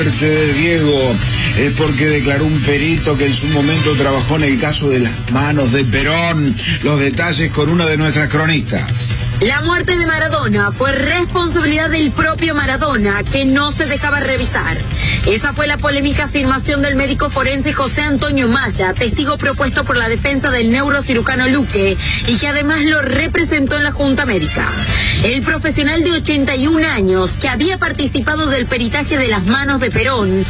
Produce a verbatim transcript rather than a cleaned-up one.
muerte de Diego es porque declaró un perito que en su momento trabajó en el caso de las manos de Perón. Los detalles con una de nuestras cronistas. La muerte de Maradona fue responsabilidad del propio Maradona, que no se dejaba revisar. Esa fue la polémica afirmación del médico forense José Antonio Maya, testigo propuesto por la defensa del neurocirujano Luque, y que además lo representó en la Junta Médica. El profesional de ochenta y un años, que había participado del peritaje de las manos de Perón,